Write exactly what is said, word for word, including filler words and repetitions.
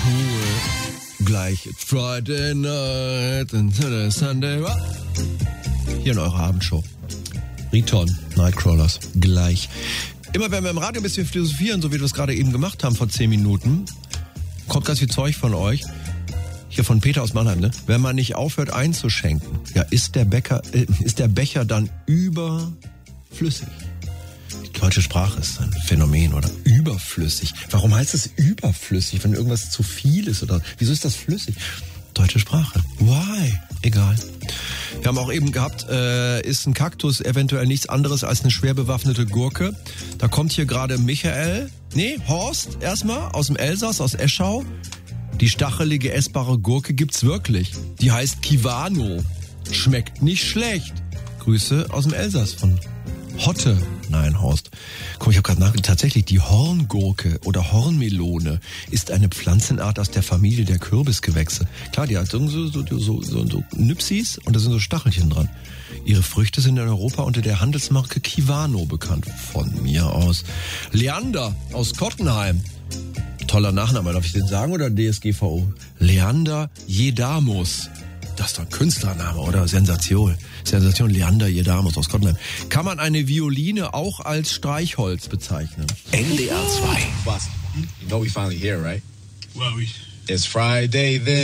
cool. Gleich It's Friday night and Sunday. Hier in eurer Abendshow. Riton, Nightcrawlers. Gleich. Immer wenn wir im Radio ein bisschen philosophieren, so wie wir es gerade eben gemacht haben vor zehn Minuten, kommt ganz viel Zeug von euch. Hier von Peter aus Mannheim, ne? Wenn man nicht aufhört einzuschenken, ja, ist der Bäcker, äh, ist der Becher dann überflüssig? Die deutsche Sprache ist ein Phänomen, oder? Überflüssig. Warum heißt es überflüssig, wenn irgendwas zu viel ist, oder? Wieso ist das flüssig? Deutsche Sprache. Why? Egal. Wir haben auch eben gehabt, äh, ist ein Kaktus eventuell nichts anderes als eine schwer bewaffnete Gurke. Da kommt hier gerade Michael, nee, Horst erstmal aus dem Elsass, aus Eschau. Die stachelige, essbare Gurke gibt's wirklich. Die heißt Kivano. Schmeckt nicht schlecht. Grüße aus dem Elsass von Hotte. Nein, Horst. Komm, ich habe gerade nachgedacht. Tatsächlich, die Horngurke oder Hornmelone ist eine Pflanzenart aus der Familie der Kürbisgewächse. Klar, die hat so, so, so, so, so, so Nüpsis und da sind so Stachelchen dran. Ihre Früchte sind in Europa unter der Handelsmarke Kivano bekannt. Von mir aus. Leander aus Kottenheim. Toller Nachname, darf ich den sagen, oder D S G V O? Leander Jedamus. Das ist doch ein Künstlername, oder? Sensation. Sensation, Leander Jedamus aus Kottenheim. Kann man eine Violine auch als Streichholz bezeichnen? N D R zwei. Boss, you know we finally here, right? Well, we... It's Friday then.